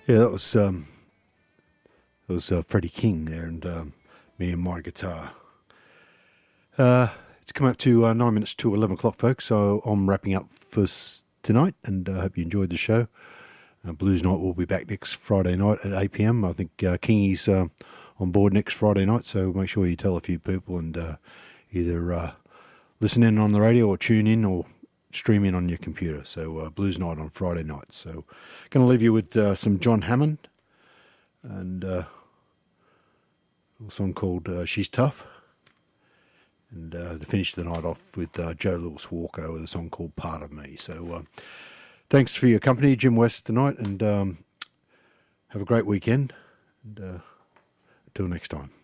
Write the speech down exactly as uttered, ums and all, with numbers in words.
Yeah, that was um, that was uh, Freddie King there, and um, me and my guitar. Uh, it's come up to uh, nine minutes to eleven o'clock, folks. So I'm wrapping up for s- tonight, and I uh, hope you enjoyed the show. Uh, Blues Night will be back next Friday night at eight p.m. I think uh, Kingy's uh, on board next Friday night, so make sure you tell a few people and uh, either uh, listen in on the radio or tune in or stream in on your computer. So uh, Blues Night on Friday night. So going to leave you with uh, some John Hammond and uh, a song called uh, She's Tough. And uh, to finish the night off with uh, Joe Lewis Walker with a song called Part of Me. So uh, thanks for your company, Jim West, tonight, and um, have a great weekend. And uh, until next time.